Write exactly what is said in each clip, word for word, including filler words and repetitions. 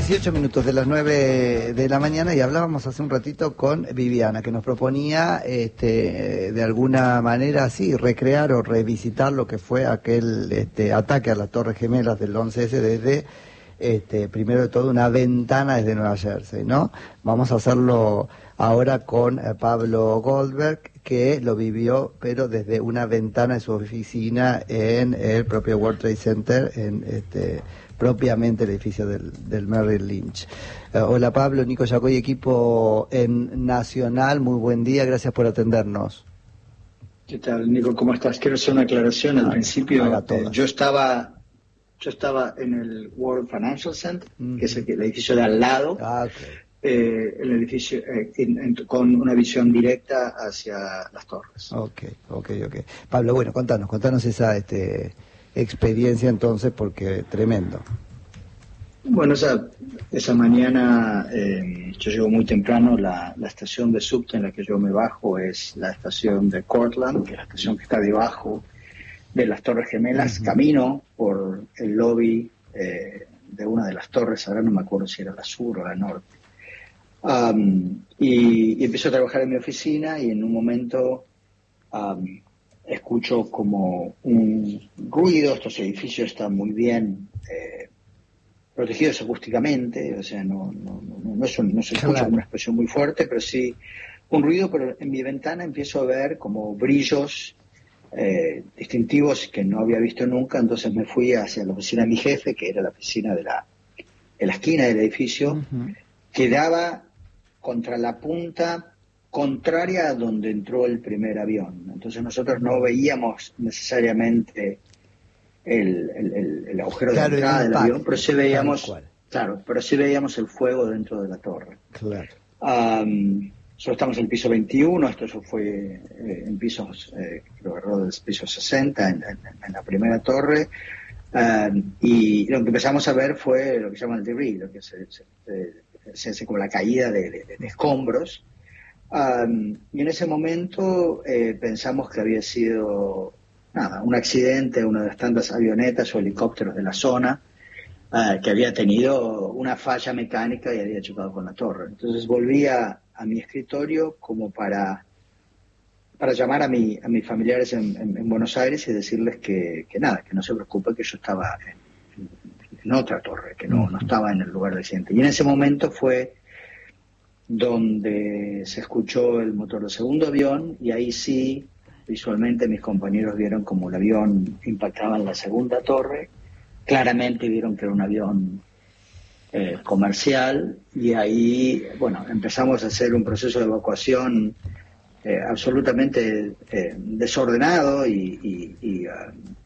dieciocho minutos de las nueve de la mañana y hablábamos hace un ratito con Viviana, que nos proponía este, de alguna manera así recrear o revisitar lo que fue aquel este, ataque a las Torres Gemelas del once ese desde, este, primero de todo, una ventana desde Nueva Jersey, ¿no? Vamos a hacerlo ahora con eh, Pablo Goldberg, que lo vivió, pero desde una ventana de su oficina en el propio World Trade Center, en este propiamente el edificio del, del Merrill Lynch. Uh, hola Pablo, Nico Yacoy, equipo en Nacional, muy buen día, gracias por atendernos. ¿Qué tal, Nico? ¿Cómo estás? Quiero hacer una aclaración. Al ah, principio eh, yo estaba yo estaba en el World Financial Center, uh-huh. que es el, el edificio de al lado, ah, okay. eh, el edificio eh, en, en, con una visión directa hacia las torres. Ok, ok, ok. Pablo, bueno, contanos, contanos esa este experiencia entonces, porque tremendo. Bueno, esa, esa mañana eh, yo llego muy temprano, la, la estación de subte en la que yo me bajo es la estación de Cortland, que es la estación que está debajo de las Torres Gemelas. Uh-huh. Camino por el lobby eh, de una de las torres, ahora no me acuerdo si era la sur o la norte, um, y, y empiezo a trabajar en mi oficina y en un momento um, escucho como un ruido. Estos edificios están muy bien eh, protegidos acústicamente, o sea, no, no, no, no, es un, no se escucha claro. Una expresión muy fuerte, pero sí un ruido, pero en mi ventana empiezo a ver como brillos eh, distintivos que no había visto nunca. Entonces me fui hacia la oficina de mi jefe, que era la oficina de la, de la esquina del edificio, uh-huh. que daba contra la punta contraria a donde entró el primer avión. Entonces nosotros no veíamos necesariamente el, el, el, el agujero claro, de entrada del avión, pero sí veíamos, claro, pero sí veíamos el fuego dentro de la torre. Claro. Um, Solo estamos en el piso veintiuno, esto fue eh, en pisos, eh, creo que agarró del piso sesenta, en, en, en la primera torre, um, y lo que empezamos a ver fue lo que se llama el debris, lo que se, se, se hace como la caída de, de, de escombros. Um, y en ese momento eh, pensamos que había sido nada, un accidente, una de las tantas avionetas o helicópteros de la zona uh, que había tenido una falla mecánica y había chocado con la torre. Entonces volví a, a mi escritorio como para para llamar a, mi, a mis familiares en, en, en Buenos Aires y decirles que, que nada, que no se preocupen, que yo estaba en, en, en otra torre, que no, no estaba en el lugar del accidente. Y en ese momento fue donde se escuchó el motor del segundo avión, y ahí sí, visualmente mis compañeros vieron como el avión impactaba en la segunda torre. Claramente vieron que era un avión eh, comercial, y ahí, bueno, empezamos a hacer un proceso de evacuación eh, absolutamente eh, desordenado y, y, y, uh,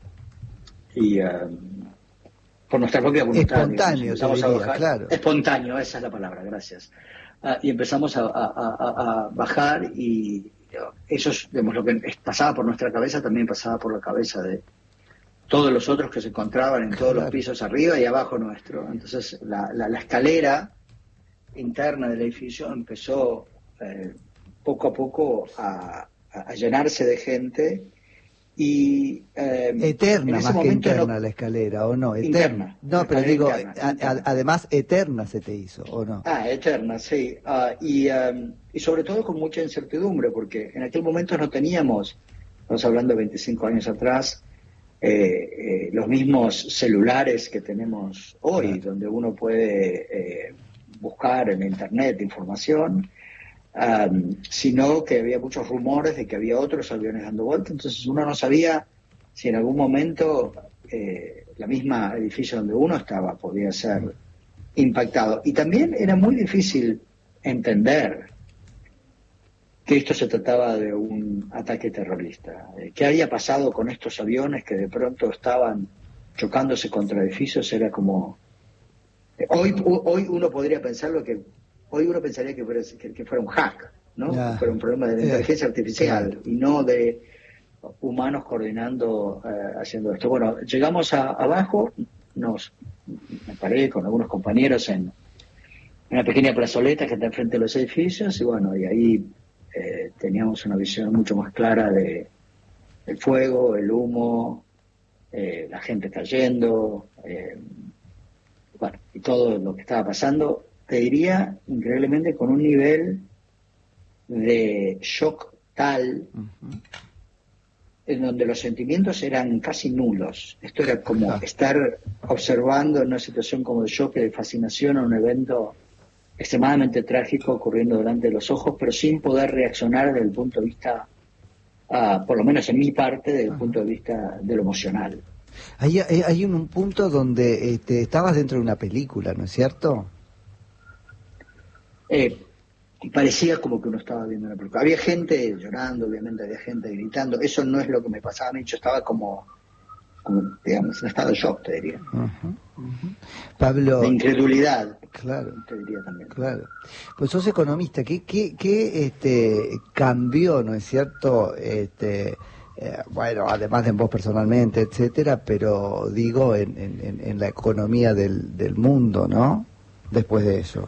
y uh, por nuestra propia voluntad. Espontáneo, te diría, claro. Espontáneo, esa es la palabra, gracias. Uh, y empezamos a, a, a, a bajar, y eso es, digamos, lo que pasaba por nuestra cabeza, también pasaba por la cabeza de todos los otros que se encontraban en todos claro. los pisos arriba y abajo nuestro. Entonces la, la, la escalera interna del edificio empezó eh, poco a poco a, a llenarse de gente. Y eh, eterna más que interna no, la escalera, ¿o no? Eterna. Interna, no, pero digo, interna, a, interna. A, además eterna se te hizo, ¿o no? Ah, eterna, sí. Uh, y, um, y sobre todo con mucha incertidumbre, porque en aquel momento no teníamos, estamos hablando de veinticinco años atrás, eh, eh, los mismos celulares que tenemos hoy, claro. donde uno puede eh, buscar en internet información. Um, sino que había muchos rumores de que había otros aviones dando vuelta. Entonces uno no sabía si en algún momento eh, la misma edificio donde uno estaba podía ser impactado. Y también era muy difícil entender que esto se trataba de un ataque terrorista. Eh, ¿Qué había pasado con estos aviones que de pronto estaban chocándose contra edificios? Era como... Eh, hoy, hoy uno podría pensar lo que... Hoy uno pensaría que fuera, que, que fuera un hack, ¿no? Yeah. Que fuera un problema de la inteligencia yeah. artificial yeah. y no de humanos coordinando, eh, haciendo esto. Bueno, llegamos a, abajo, nos me paré con algunos compañeros en, en una pequeña plazoleta que está enfrente de los edificios, y bueno, y ahí eh, teníamos una visión mucho más clara de el fuego, el humo, eh, la gente cayendo, eh, bueno, y todo lo que estaba pasando, te diría increíblemente con un nivel de shock tal uh-huh. en donde los sentimientos eran casi nulos. Esto era como estar observando en una situación como de shock, de fascinación a un evento extremadamente trágico ocurriendo delante de los ojos, pero sin poder reaccionar desde el punto de vista, uh, por lo menos en mi parte, desde el uh-huh. punto de vista de lo emocional. Hay, hay, hay un, un punto donde este, estabas dentro de una película, ¿no es cierto? Eh, parecía como que uno estaba viendo una película. Había gente llorando, obviamente, había gente gritando. Eso no es lo que me pasaba a mí. Yo estaba como, como digamos, en estado de shock, te diría. Uh-huh, uh-huh. Pablo... De incredulidad. Claro, te diría también. Claro. Pues sos economista. ¿Qué, qué, qué este, cambió, no es cierto? Este... Eh, bueno, además de vos personalmente, etcétera, pero digo en, en, en la economía del, del mundo, ¿no? Después de eso.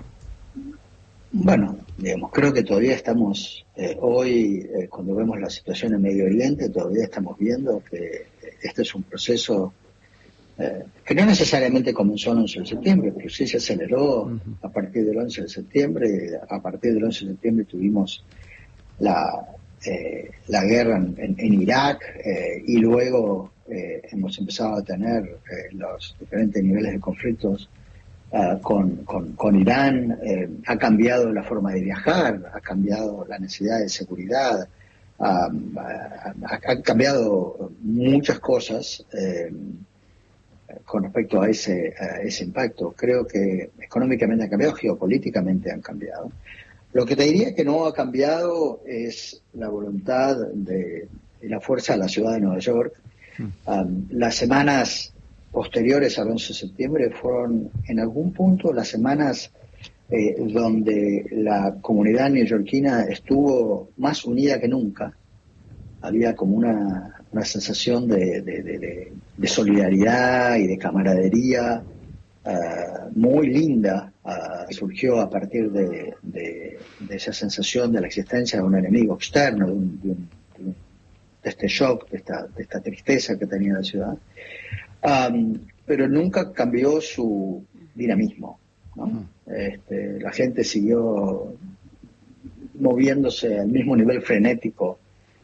Bueno, digamos, creo que todavía estamos, eh, hoy, eh, cuando vemos la situación en Medio Oriente, todavía estamos viendo que este es un proceso eh, que no necesariamente comenzó el once de septiembre, pero sí se aceleró uh-huh. a partir del once de septiembre. A partir del once de septiembre tuvimos la... Eh, la guerra en, en, en Irak eh, y luego eh, hemos empezado a tener eh, los diferentes niveles de conflictos uh, con, con, con Irán. Eh, ha cambiado la forma de viajar, ha cambiado la necesidad de seguridad, uh, ha, ha cambiado muchas cosas eh, con respecto a ese, a ese impacto. Creo que económicamente han cambiado, geopolíticamente han cambiado. Lo que te diría que no ha cambiado es la voluntad de, de la fuerza de la ciudad de Nueva York. Um, las semanas posteriores al once de septiembre fueron en algún punto las semanas eh, donde la comunidad neoyorquina estuvo más unida que nunca. Había como una, una sensación de, de, de, de solidaridad y de camaradería Uh, muy linda, uh, surgió a partir de, de, de esa sensación de la existencia de un enemigo externo, de, un, de, un, de este shock, de esta, de esta tristeza que tenía la ciudad, um, pero nunca cambió su dinamismo, ¿no? Uh-huh. Este, la gente siguió moviéndose al mismo nivel frenético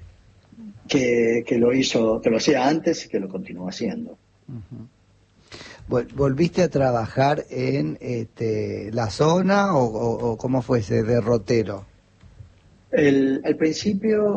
que, que lo hizo, que lo hacía antes y que lo continúa haciendo. Uh-huh. ¿Volviste a trabajar en este, la zona o, o, o cómo fue ese derrotero? El, al principio